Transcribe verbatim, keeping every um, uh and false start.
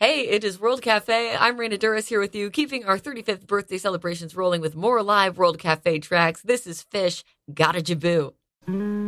Hey, it is World Cafe. I'm Raina Duras here with you, keeping our thirty-fifth birthday celebrations rolling with more live World Cafe tracks. This is Fish, Gotta Jaboo.